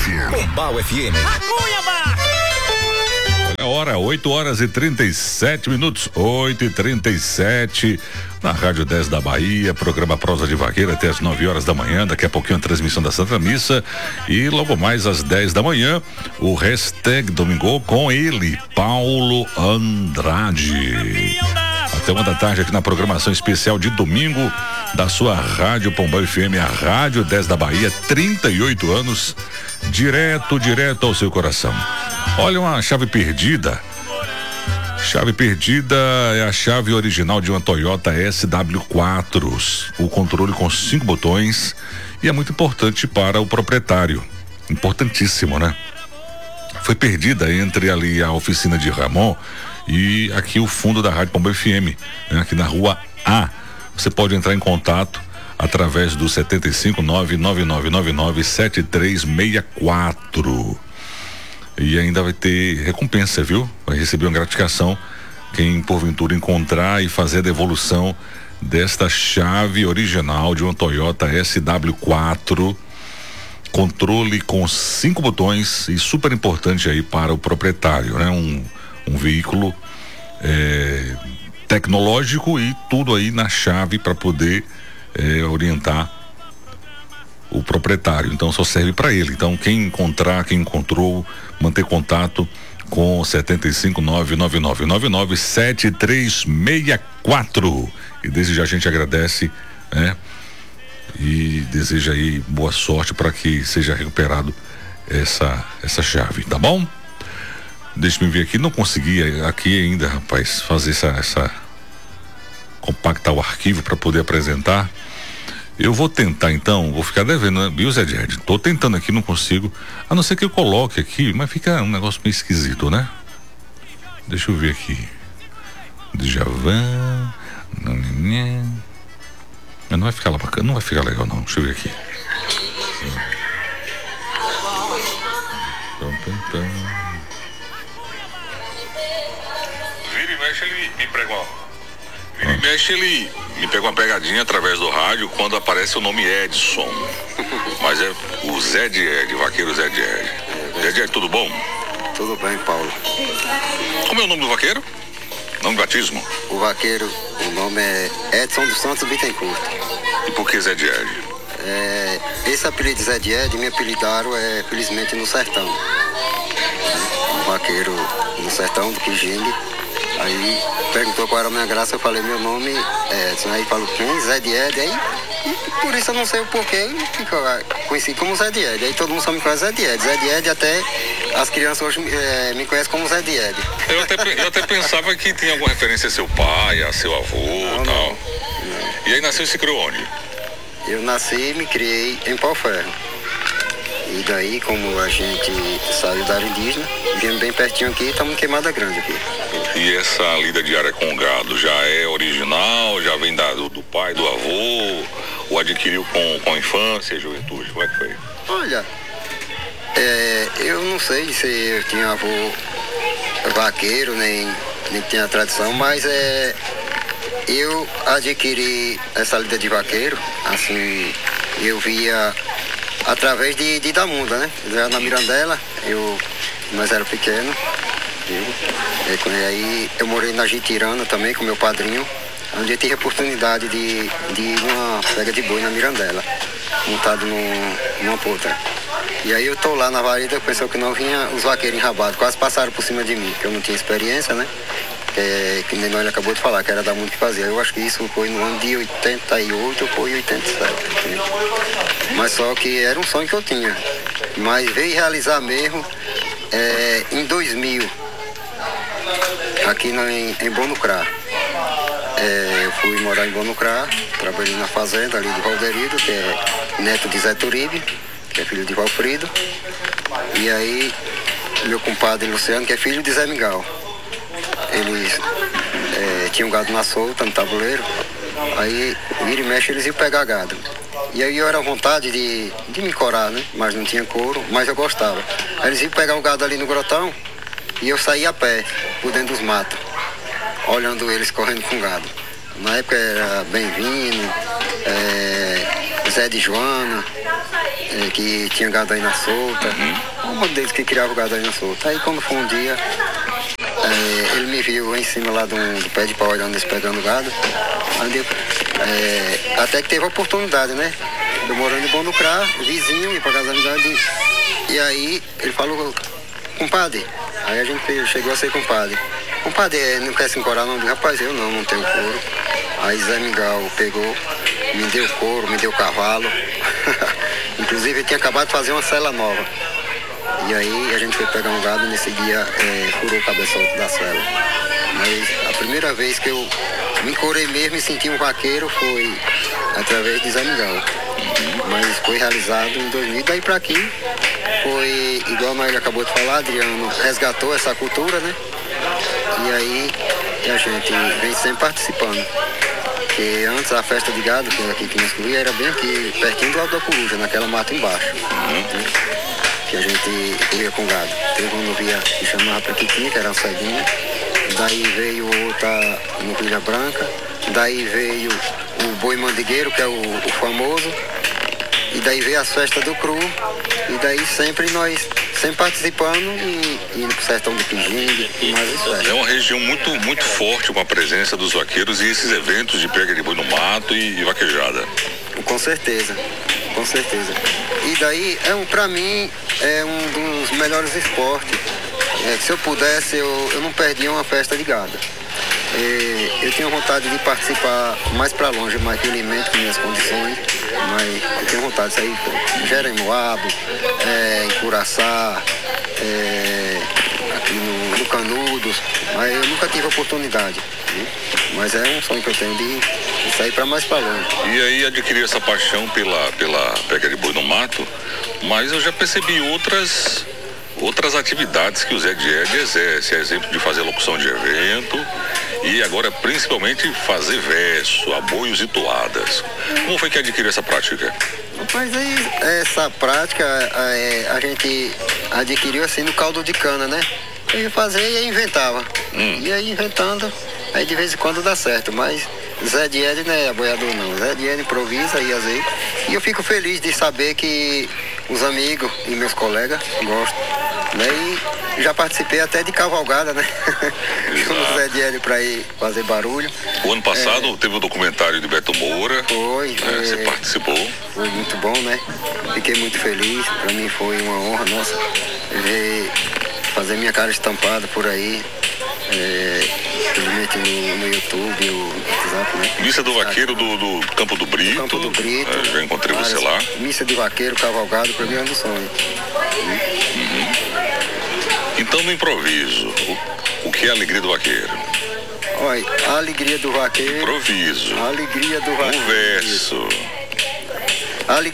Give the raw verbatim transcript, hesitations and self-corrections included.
Pombal F M. A hora, oito horas e trinta e sete minutos, oito e trinta e sete, na Rádio dez da Bahia, programa Prosa de Vaqueiro até as nove horas da manhã, daqui a pouquinho a transmissão da Santa Missa e logo mais às dez da manhã, o hashtag Domingo com ele, Paulo Andrade. Até uma da tarde aqui na programação especial de domingo da sua Rádio Pombal F M, a Rádio dez da Bahia, trinta e oito anos, direto, direto ao seu coração. Olha, uma chave perdida. Chave perdida é a chave original de uma Toyota S W quatro. O controle com cinco botões e é muito importante para o proprietário. Importantíssimo, né? Foi perdida entre ali a oficina de Ramon e aqui o fundo da Rádio Pombal F M, né? Aqui na rua A. Você pode entrar em contato através do setenta e cinco, nove nove nove nove nove, sete três seis quatro. E ainda vai ter recompensa, viu? Vai receber uma gratificação quem porventura encontrar e fazer a devolução desta chave original de uma Toyota S W quatro, controle com cinco botões e super importante aí para o proprietário, né? Um, um veículo é, tecnológico e tudo aí na chave para poder é, orientar o proprietário, então só serve para ele. Então quem encontrar, quem encontrou, manter contato com setenta e cinco, nove nove nove nove nove, sete três seis quatro. E desde já a gente agradece, né? E deseja aí boa sorte para que seja recuperado essa essa chave, tá bom? Deixa eu ver aqui, não consegui aqui ainda, rapaz, fazer essa essa compactar o arquivo para poder apresentar. Eu vou tentar então, vou ficar devendo, né? Viu, Zé Ed? Tô tentando aqui, não consigo. A não ser que eu coloque aqui, mas fica um negócio meio esquisito, né? Deixa eu ver aqui. Djavan. Não vai ficar lá bacana, não vai ficar legal não. Deixa eu ver aqui. Vira e mexe, ele me pregou. Vira e mexe, ele me pega uma pegadinha através do rádio quando aparece o nome Edson. Mas é o Zé de Ed, vaqueiro Zé de Ed. Zé de Ed, tudo bom? Tudo bem, Paulo. Como é o nome do vaqueiro? Nome de batismo? O vaqueiro, o nome é Edson dos Santos Bittencourt. E por que Zé de Ed? É, esse apelido de Zé de Ed me apelidaram é, felizmente, no sertão. Um vaqueiro no sertão do Quijingue. Aí perguntou qual era a minha graça, eu falei meu nome é Edson. Aí falou quem? Zé de Ed. Aí e por isso eu não sei o porquê, eu fico conhecido como Zé de Ed. Aí todo mundo só me conhece Zé de Ed. Zé de Ed, até as crianças hoje é, me conhecem como Zé de Ed. Eu até, eu até pensava que tinha alguma referência a seu pai, a seu avô e tal. Não, não. E aí nasceu e se criou onde? Eu nasci e me criei em Pau Ferro. E daí, como a gente saiu da área indígena, viemos bem pertinho aqui e estamos em Queimada Grande aqui. E essa lida diária com gado já é original, já vem da, do, do pai, do avô, ou adquiriu com, com a infância, juventude? Como é que foi? Olha, é, eu não sei se eu tinha avô vaqueiro, nem, nem tinha tradição, mas é, eu adquiri essa lida de vaqueiro, assim, eu via através de, de Damunda, né? Já na Mirandela, eu, nós era pequeno, viu? E aí eu morei na Jitirana também com meu padrinho, onde eu tive a oportunidade de, de ir numa pega de boi na Mirandela, montado num, numa potra. E aí eu tô lá na vareda, eu pensei que não vinha os vaqueiros enrabados, quase passaram por cima de mim, porque eu não tinha experiência, né? Que, que nem ele acabou de falar, que era da Damunda que fazia. Eu acho que isso foi no ano de oitenta e oito ou foi oitenta e sete. Né? Mas só que era um sonho que eu tinha. Mas veio realizar mesmo é, em dois mil, aqui no, em, em Bonucrá. É, eu fui morar em Bonucrá, trabalhei na fazenda ali de Valderido, que é neto de Zé Turibe, que é filho de Valfrido. E aí, meu compadre Luciano, que é filho de Zé Mingau. Eles é, tinham gado na solta, no tabuleiro. Aí, vira e mexe, eles iam pegar gado. E aí eu era à vontade de, de me corar, né? Mas não tinha couro, mas eu gostava. Aí eles iam pegar o gado ali no grotão e eu saía a pé, por dentro dos matos, olhando eles correndo com gado. Na época era Bem-vindo, é, Zé de Joana, é, que tinha gado aí na solta. Uhum. Um deles que criava o gado aí na solta. Aí quando foi um dia, é, ele me viu em cima lá do, do pé de pau, olhando eles pegando gado. Aí, é, até que teve a oportunidade, né? Eu morando em Bom do Crá, vizinho, ia pra casa da amizade. E aí ele falou, compadre. Aí a gente chegou a ser compadre. Compadre, não quer se encorar não? Rapaz, eu não, não tenho couro. Aí Zé Mingau pegou, me deu couro, me deu cavalo. Inclusive ele tinha acabado de fazer uma cela nova. E aí a gente foi pegar um gado, nesse dia é, furou o cabeçote da cela. Mas a primeira vez que eu me encorei mesmo e senti um vaqueiro foi através de Zé Mingau. Mas foi realizado em dois mil. Daí pra aqui foi, igual a Maíra acabou de falar, Adriano resgatou essa cultura, né? E aí a gente vem sempre participando. Porque antes a festa de gado, que aqui que nós corria, era bem aqui, pertinho do Alto da Coruja, naquela mata embaixo. Né? Que a gente corria com gado. Teve um no Via que chamava Prequitinha, que era uma ceguinha. Daí veio outra no Vilha Branca. Daí veio o Boi Mandigueiro, que é o, o famoso. E daí veio as festas do Cru. E daí sempre nós, sempre participando e indo pro sertão do Pingingue e mais as festas. É uma região muito, muito forte com a presença dos vaqueiros e esses eventos de pega de boi no mato e, e vaquejada. Com certeza, com certeza. E daí, é um, pra mim, é um dos melhores esportes. É, se eu pudesse, eu, eu não perdia uma festa de gado. É, eu tenho vontade de participar mais para longe, mais que eu alimento com minhas condições, mas eu tenho vontade de sair em Jeremoabo, é, em Curaçá, é, aqui no, no Canudos, mas eu nunca tive oportunidade. Né? Mas é um sonho que eu tenho de, de sair para mais para longe. E aí adquirir essa paixão pela, pela pega de boi no mato, mas eu já percebi outras... outras atividades que o Zé Diede exerce, exemplo de fazer locução de evento e agora principalmente fazer verso, aboios e toadas. Como foi que adquiriu essa prática? Mas aí, essa prática é, a gente adquiriu assim no caldo de cana, né? Eu ia fazer e inventava. Hum. E aí inventando, aí de vez em quando dá certo, mas Zé Diede não é aboiador não. Zé Diede improvisa e às vezes. E eu fico feliz de saber que os amigos e meus colegas gostam. Né? E já participei até de cavalgada, né? Com o Zé Diede para ir fazer barulho. O ano passado é, teve o documentário de Beto Moura. Foi. É, você é, participou. Foi muito bom, né? Fiquei muito feliz. Para mim foi uma honra, nossa, ver, fazer minha cara estampada por aí. É, infelizmente no, no YouTube, o WhatsApp, né? Missa do Vaqueiro do, do Campo do Brito. Do Campo do Brito. É, já encontrei você lá. Missa de Vaqueiro, cavalgado, para mim é um dos sonhos. Uhum. Então, no improviso, o, o que é a alegria do vaqueiro? Olha, a alegria do vaqueiro. Improviso. A alegria do vaqueiro. Um verso. A